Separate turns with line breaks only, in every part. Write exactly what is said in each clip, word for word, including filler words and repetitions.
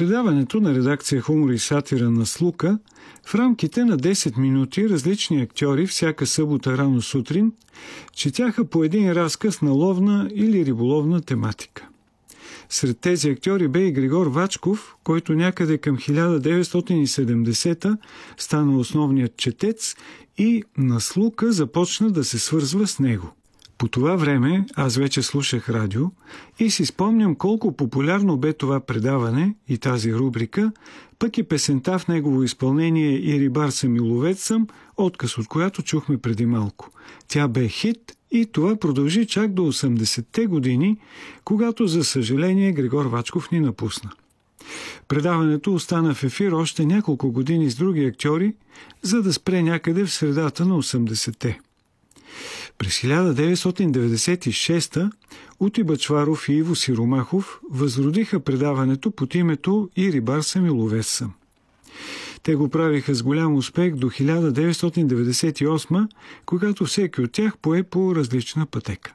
предаването на редакция Хумор и сатира на Слука в рамките на десет минути различни актьори всяка събота рано сутрин четяха по един разказ на ловна или риболовна тематика. Сред тези актьори бе и Григор Вачков, който някъде към хиляда деветстотин и седемдесета стана основният четец и на Слука започна да се свързва с него. По това време аз вече слушах радио и си спомням колко популярно бе това предаване и тази рубрика, пък и песента в негово изпълнение "И рибар съм и ловец съм", отказ от която чухме преди малко. Тя бе хит и това продължи чак до осемдесетте години, когато за съжаление Григор Вачков ни напусна. Предаването остана в ефир още няколко години с други актьори, за да спре някъде в средата на осемдесетте. През хиляда деветстотин деветдесет и шеста Ути Бъчваров и Иво Сиромахов възродиха предаването под името "И рибар съм и ловец съм". Те го правиха с голям успех до хиляда деветстотин деветдесет и осма, когато всеки от тях пое по различна пътека.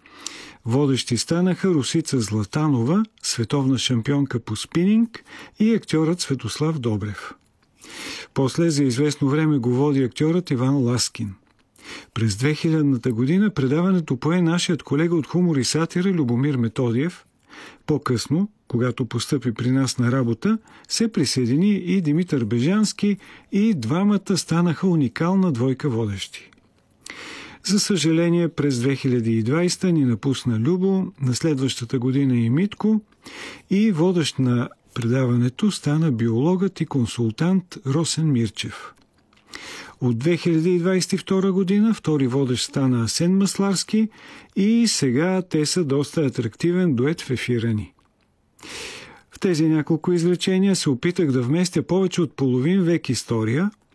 Водещи станаха Росица Златанова, световна шампионка по спининг, и актьорът Светослав Добрев. После за известно време го води актьорът Иван Ласкин. През две хилядната година предаването пое нашият колега от Хумор и сатира Любомир Методиев. По-късно, когато постъпи при нас на работа, се присъедини и Димитър Бежански и двамата станаха уникална двойка водещи. За съжаление, през две хиляди и двадесета ни напусна Любо, на следващата година и Митко, и водещ на предаването стана биологът и консултант Росен Мирчев. От две хиляди двадесет и втора година втори водещ стана Асен Масларски и сега те са доста атрактивен дует в ефира ни. В тези няколко изречения се опитах да вместя повече от половин век история,